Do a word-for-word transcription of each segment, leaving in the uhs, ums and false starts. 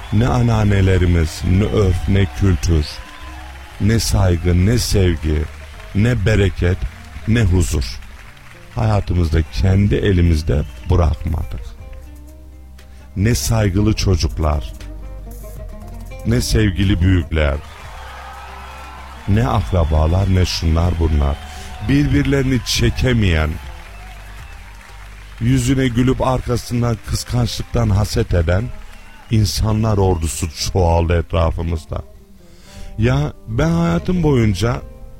Ne anneannelerimiz, ne örf, ne kültür, ne saygı, ne sevgi, ne bereket, ne huzur. Hayatımızda kendi elimizde bırakmadık. Ne saygılı çocuklar, ne sevgili büyükler, ne akrabalar, ne şunlar bunlar. Birbirlerini çekemeyen, yüzüne gülüp arkasından kıskançlıktan haset eden insanlar ordusu çoğaldı etrafımızda. Ya ben hayatım boyunca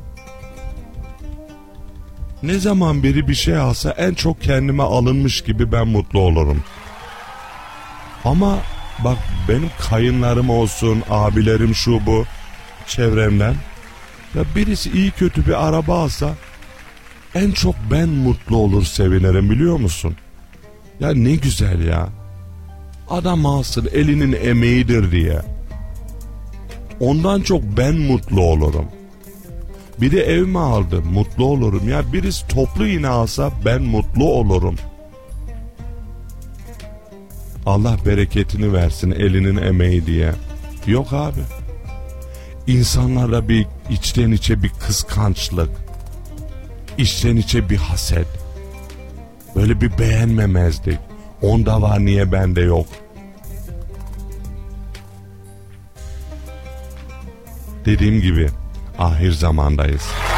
ne zaman biri bir şey alsa en çok kendime alınmış gibi ben mutlu olurum. Ama bak benim kayınlarım olsun, abilerim şu bu çevremden, ya birisi iyi kötü bir araba alsa en çok ben mutlu olur, sevinirim, biliyor musun? Ya ne güzel ya. Adam alsın, elinin emeğidir diye. Ondan çok ben mutlu olurum. Biri ev mi aldı, mutlu olurum. Ya birisi toplu iğne alsa ben mutlu olurum. Allah bereketini versin elinin emeği diye. Yok abi. İnsanlarla bir içten içe bir kıskançlık, içten içe bir haset, böyle bir beğenmemezlik. Onda var, niye bende yok? Dediğim gibi ahir zamandayız.